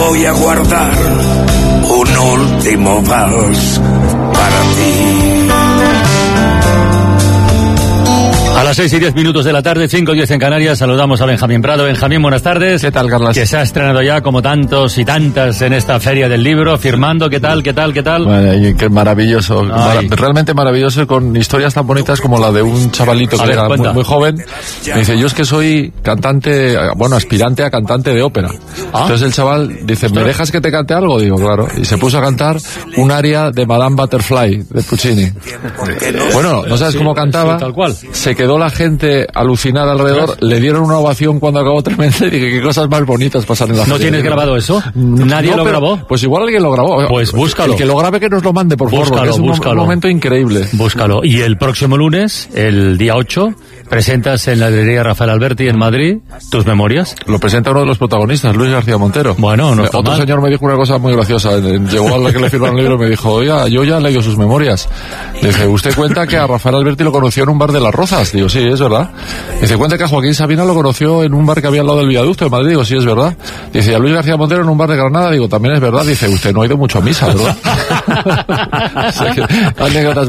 voy a guardar un último vals para ti. A las 6:10 de la tarde, 5:10 en Canarias, saludamos a Benjamín Prado. Benjamín, buenas tardes. ¿Qué tal, Carlos? Que se ha estrenado ya, como tantos y tantas, en esta Feria del Libro, firmando. ¿Qué tal? Bueno, qué maravilloso, realmente maravilloso, con historias tan bonitas como la de un chavalito que era muy joven. Me dice, yo es que soy cantante, bueno, aspirante a cantante de ópera. Entonces el chaval dice, ¿me dejas que te cante algo? Digo, claro. Y se puso a cantar un aria de Madame Butterfly, de Puccini. Bueno, no sabes cómo cantaba. Sí, tal cual. Se quedó la gente alucinada alrededor, le dieron una ovación cuando acabó tremenda y dije, qué cosas más bonitas pasan en la ¿No tienes grabado eso? ¿Nadie lo grabó? Pues igual alguien lo grabó. Pues búscalo. El que lo grabe que nos lo mande, por favor, porque es un momento increíble. Búscalo. Y el próximo lunes, el día 8, presentas en la librería Rafael Alberti en Madrid tus memorias. Lo presenta uno de los protagonistas, Luis García Montero. Bueno, no está Otro mal. señor me dijo una cosa muy graciosa. Llegó a la que le firmaron el libro y me dijo, oiga, yo ya he leído sus memorias. Le dije, ¿usted cuenta que a Rafael Alberti lo conoció en un bar de Las Rozas? Digo, sí, es verdad. Dice, cuenta que a Joaquín Sabina lo conoció en un bar que había al lado del viaducto de Madrid. Digo, sí, es verdad. Dice, a Luis García Montero en un bar de Granada. Digo, también es verdad. Dice, usted no ha ido mucho a misa, ¿verdad? O sea, anécdotas